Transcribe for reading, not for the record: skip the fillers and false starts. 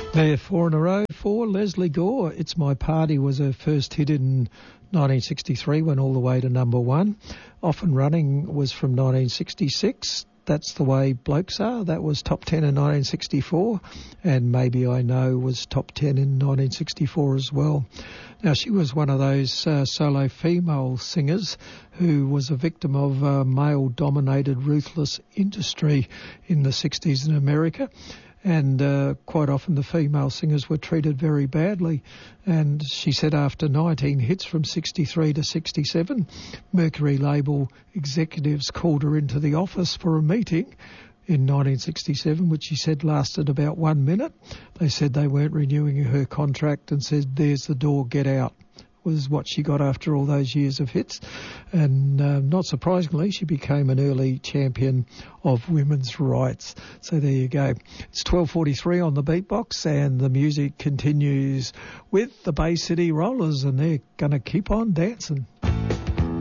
There, 4 in a row for Leslie Gore. It's My Party was her first hit in 1963, went all the way to number one. Off and Running was from 1966. That's the Way Blokes Are. That was top 10 in 1964. And Maybe I Know was top 10 in 1964 as well. Now, she was one of those solo female singers who was a victim of a male-dominated, ruthless industry in the 60s in America. And quite often the female singers were treated very badly. And she said after 19 hits from 63 to 67, Mercury label executives called her into the office for a meeting in 1967, which she said lasted about 1 minute. They said they weren't renewing her contract and said, "There's the door, get out," was what she got after all those years of hits. And not surprisingly, she became an early champion of women's rights. So there you go. It's 12:43 on the Beatbox, and the music continues with the Bay City Rollers, and they're going to keep on dancing.